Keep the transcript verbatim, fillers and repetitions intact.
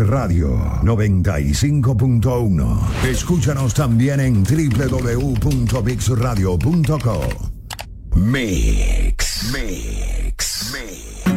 Radio noventa y cinco punto uno. Escúchanos también en doble u doble u doble u punto mix radio punto com. Mix, Mix, Mix.